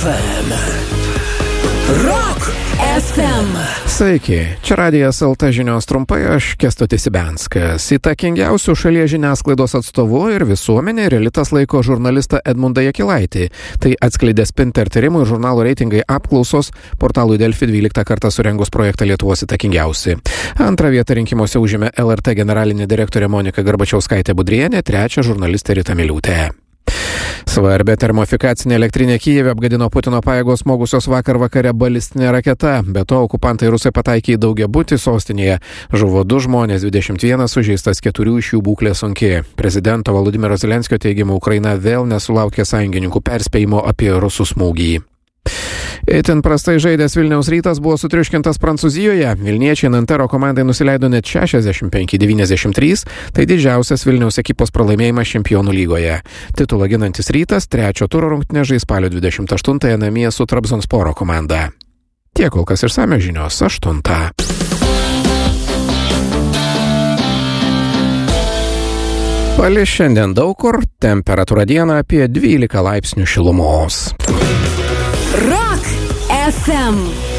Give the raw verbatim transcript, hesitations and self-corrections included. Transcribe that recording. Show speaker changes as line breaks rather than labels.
em. Rock ef em.
Sveiki, čia Radijas L T žinios trumpai, aš Kęstutis Ibenskas. Įtakingiausių šalies žiniasklaidos atstovu ir visuomenė ir elitas laiko žurnalistą Edmundą Jakilaitį. Tai atskleidė Spinter tyrimų ir žurnalo reitingai apklausos portalui Delfi dvyliktą kartą surengus projektą Lietuvos įtakingiausi. Antrą vietą rinkimuose užėmė L R T generalinė direktorė Monika Garbačiauskaitė Budrienė, trečią žurnalistė Rita Miliūtė. Svarbia termofikacinė elektrinė Kijeve apgadino Putino pajėgos smogusios vakar vakare balistinė raketa. Be to, okupantai rusai pataikė į daugiabutį sostinėje. Žuvo du žmonės, dvidešimt vienas sužeistas, keturių iš jų būklė sunki. Prezidento Volodymyro Zelenskio teigimu, Ukraina vėl nesulaukė sąjungininkų perspėjimo apie rusų smūgį. Itin prastai žaidęs Vilniaus Rytas buvo sutriuškintas Prancūzijoje. Vilniečiai Nantero komandai nusileido net šešiasdešimt penki devyniasdešimt trys, tai didžiausias Vilniaus ekipos pralaimėjimas Čempionų lygoje. Titulą ginantis Rytas trečio turo rungtynes žais spalio dvidešimt aštuntąją namie su Trabzonsporo komanda. Tiek kol kas išsamios žinios aštuntą. Palis šiandien daug kur, temperatūra dieną apie dvylika laipsnių šilumos.
Rock ef em.